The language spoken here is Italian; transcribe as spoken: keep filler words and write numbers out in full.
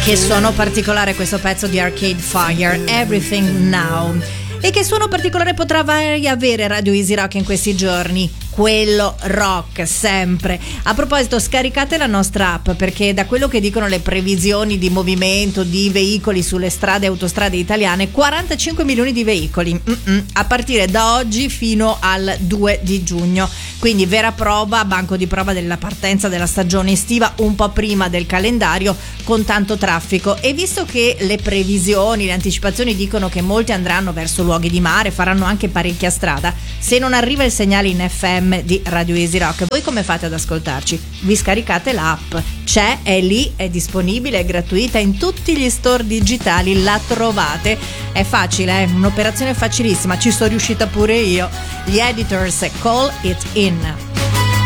Che suono particolare questo pezzo di Arcade Fire, Everything Now. E che suono particolare potrà avere Radio Easy Rock in questi giorni? Quello rock, sempre. A proposito, scaricate la nostra app, perché da quello che dicono le previsioni di movimento di veicoli sulle strade e autostrade italiane, quarantacinque milioni di veicoli Mm-mm. a partire da oggi fino al due di giugno. Quindi vera prova, banco di prova della partenza della stagione estiva un po' prima del calendario, con tanto traffico. E visto che le previsioni, le anticipazioni dicono che molti andranno verso luoghi di mare, faranno anche parecchia strada, se non arriva il segnale in F M di Radio Easy Rock, voi come fate ad ascoltarci? Vi scaricate l'app, c'è, è lì, è disponibile, è gratuita in tutti gli store digitali, la trovate. È facile, è un'operazione facilissima, ci sono riuscita pure io. Gli Editors, Call It In.